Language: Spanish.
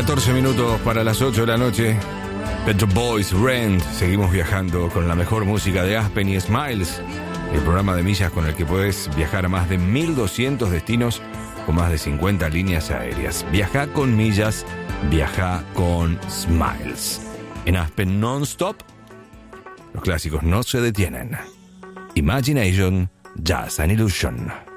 14 minutos para las 8 de la noche. Pet Shop Boys, Rent. Seguimos viajando con la mejor música de Aspen y Smiles, el programa de millas con el que puedes viajar a más de 1.200 destinos con más de 50 líneas aéreas. Viaja con millas, viaja con Smiles. En Aspen Non-Stop, los clásicos no se detienen. Imagination, Jazz and Illusion.